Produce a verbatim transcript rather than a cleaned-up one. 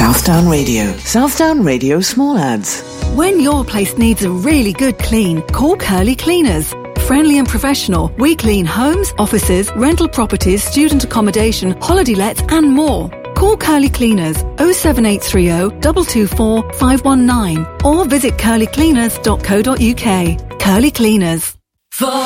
Southdown Radio. Southdown Radio Small Ads. When your place needs a really good clean, call Curly Cleaners. Friendly and professional, we clean homes, offices, rental properties, student accommodation, holiday lets and more. Call Curly Cleaners oh seven eight three oh, two two four, five one nine or visit curly cleaners dot co dot uk. Curly Cleaners. For